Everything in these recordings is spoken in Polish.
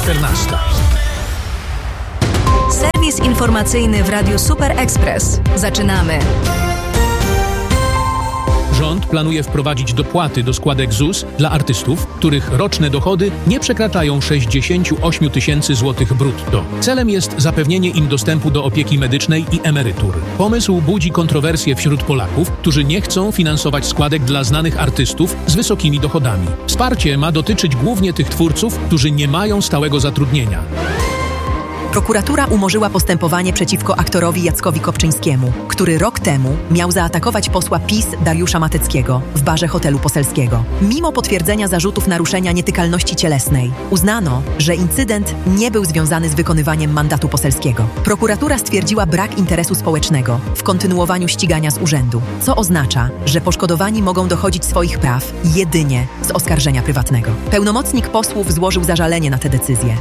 14. Serwis informacyjny w Radiu Super Express. Zaczynamy. Rząd planuje wprowadzić dopłaty do składek ZUS dla artystów, których roczne dochody nie przekraczają 68 000 złotych brutto. Celem jest zapewnienie im dostępu do opieki medycznej i emerytur. Pomysł budzi kontrowersje wśród Polaków, którzy nie chcą finansować składek dla znanych artystów z wysokimi dochodami. Wsparcie ma dotyczyć głównie tych twórców, którzy nie mają stałego zatrudnienia. Prokuratura umorzyła postępowanie przeciwko aktorowi Jackowi Kopczyńskiemu, który rok temu miał zaatakować posła PiS Dariusza Mateckiego w barze hotelu poselskiego. Mimo potwierdzenia zarzutów naruszenia nietykalności cielesnej, uznano, że incydent nie był związany z wykonywaniem mandatu poselskiego. Prokuratura stwierdziła brak interesu społecznego w kontynuowaniu ścigania z urzędu, co oznacza, że poszkodowani mogą dochodzić swoich praw jedynie z oskarżenia prywatnego. Pełnomocnik posłów złożył zażalenie na tę decyzję.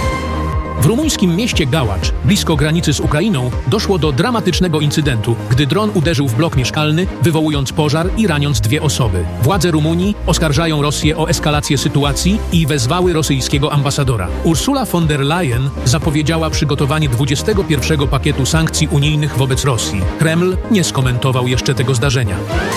W rumuńskim mieście Gałacz, blisko granicy z Ukrainą, doszło do dramatycznego incydentu, gdy dron uderzył w blok mieszkalny, wywołując pożar i raniąc 2 osoby. Władze Rumunii oskarżają Rosję o eskalację sytuacji i wezwały rosyjskiego ambasadora. Ursula von der Leyen zapowiedziała przygotowanie 21. pakietu sankcji unijnych wobec Rosji. Kreml nie skomentował jeszcze tego zdarzenia.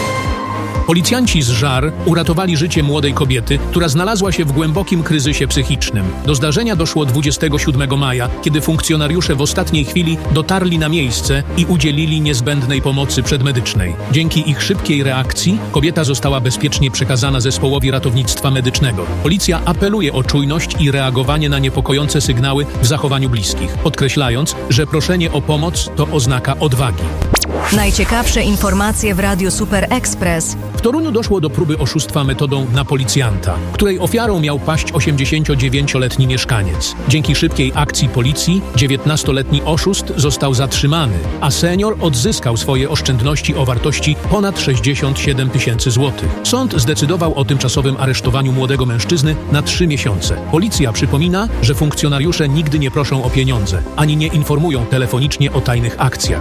Policjanci z Żar uratowali życie młodej kobiety, która znalazła się w głębokim kryzysie psychicznym. Do zdarzenia doszło 27 maja, kiedy funkcjonariusze w ostatniej chwili dotarli na miejsce i udzielili niezbędnej pomocy przedmedycznej. Dzięki ich szybkiej reakcji kobieta została bezpiecznie przekazana zespołowi ratownictwa medycznego. Policja apeluje o czujność i reagowanie na niepokojące sygnały w zachowaniu bliskich, podkreślając, że proszenie o pomoc to oznaka odwagi. Najciekawsze informacje w Radiu Super Express. W Toruniu doszło do próby oszustwa metodą na policjanta, której ofiarą miał paść 89-letni mieszkaniec. Dzięki szybkiej akcji policji 19-letni oszust został zatrzymany, a senior odzyskał swoje oszczędności o wartości ponad 67 000 złotych. Sąd zdecydował o tymczasowym aresztowaniu młodego mężczyzny na 3 miesiące. Policja przypomina, że funkcjonariusze nigdy nie proszą o pieniądze, ani nie informują telefonicznie o tajnych akcjach.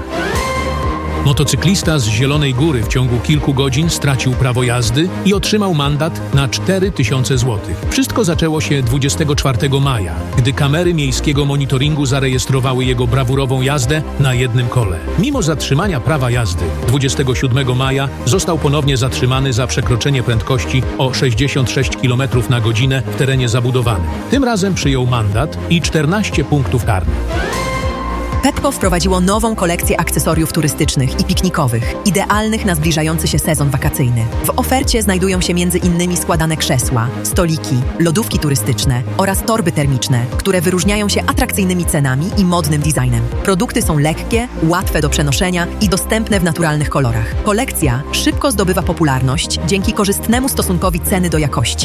Motocyklista z Zielonej Góry w ciągu kilku godzin stracił prawo jazdy i otrzymał mandat na 4000 złotych. Wszystko zaczęło się 24 maja, gdy kamery miejskiego monitoringu zarejestrowały jego brawurową jazdę na jednym kole. Mimo zatrzymania prawa jazdy 27 maja został ponownie zatrzymany za przekroczenie prędkości o 66 km na godzinę w terenie zabudowanym. Tym razem przyjął mandat i 14 punktów karnych. Pepco wprowadziło nową kolekcję akcesoriów turystycznych i piknikowych, idealnych na zbliżający się sezon wakacyjny. W ofercie znajdują się m.in. składane krzesła, stoliki, lodówki turystyczne oraz torby termiczne, które wyróżniają się atrakcyjnymi cenami i modnym designem. Produkty są lekkie, łatwe do przenoszenia i dostępne w naturalnych kolorach. Kolekcja szybko zdobywa popularność dzięki korzystnemu stosunkowi ceny do jakości.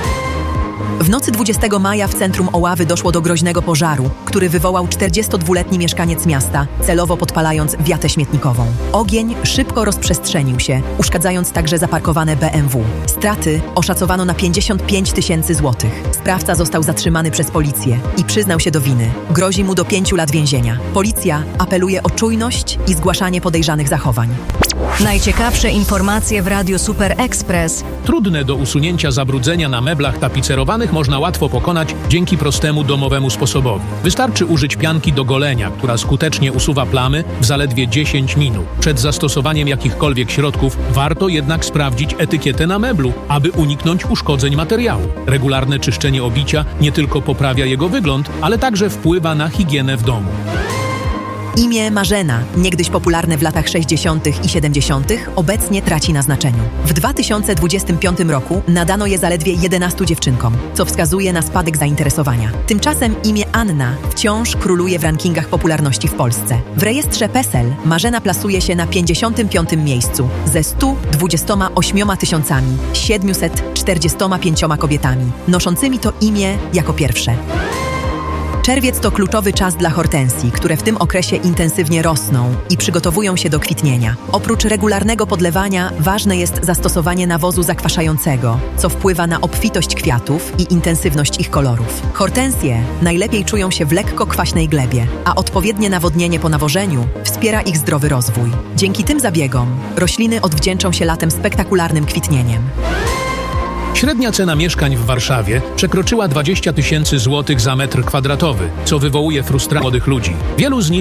W nocy 20 maja w centrum Oławy doszło do groźnego pożaru, który wywołał 42-letni mieszkaniec miasta, celowo podpalając wiatę śmietnikową. Ogień szybko rozprzestrzenił się, uszkadzając także zaparkowane BMW. Straty oszacowano na 55 000 złotych. Sprawca został zatrzymany przez policję i przyznał się do winy. Grozi mu do 5 lat więzienia. Policja apeluje o czujność i zgłaszanie podejrzanych zachowań. Najciekawsze informacje w Radiu Super Express. Trudne do usunięcia zabrudzenia na meblach tapicerowanych można łatwo pokonać dzięki prostemu domowemu sposobowi. Wystarczy użyć pianki do golenia, która skutecznie usuwa plamy w zaledwie 10 minut. Przed zastosowaniem jakichkolwiek środków warto jednak sprawdzić etykietę na meblu, aby uniknąć uszkodzeń materiału. Regularne czyszczenie obicia nie tylko poprawia jego wygląd, ale także wpływa na higienę w domu. Imię Marzena, niegdyś popularne w latach 60. i 70., obecnie traci na znaczeniu. W 2025 roku nadano je zaledwie 11 dziewczynkom, co wskazuje na spadek zainteresowania. Tymczasem imię Anna wciąż króluje w rankingach popularności w Polsce. W rejestrze PESEL Marzena plasuje się na 55. miejscu ze 128 745 kobietami, noszącymi to imię jako pierwsze. Czerwiec to kluczowy czas dla hortensji, które w tym okresie intensywnie rosną i przygotowują się do kwitnienia. Oprócz regularnego podlewania ważne jest zastosowanie nawozu zakwaszającego, co wpływa na obfitość kwiatów i intensywność ich kolorów. Hortensje najlepiej czują się w lekko kwaśnej glebie, a odpowiednie nawodnienie po nawożeniu wspiera ich zdrowy rozwój. Dzięki tym zabiegom rośliny odwdzięczą się latem spektakularnym kwitnieniem. Średnia cena mieszkań w Warszawie przekroczyła 20 000 złotych za metr kwadratowy, co wywołuje frustrację młodych ludzi. Wielu z nich